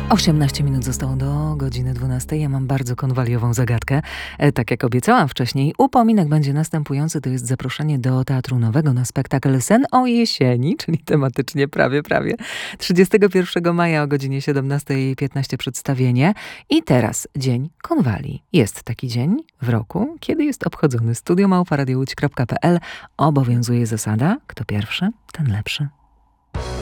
18 minut zostało do godziny 12. Ja mam bardzo konwaliową zagadkę. Tak jak obiecałam wcześniej, upominek będzie następujący. To jest zaproszenie do Teatru Nowego na spektakl Sen o jesieni, czyli tematycznie prawie. 31 maja o godzinie 17:15 przedstawienie. I teraz dzień konwali. Jest taki dzień w roku, kiedy jest obchodzony. studio@radiołódź.pl. Obowiązuje zasada: kto pierwszy, ten lepszy.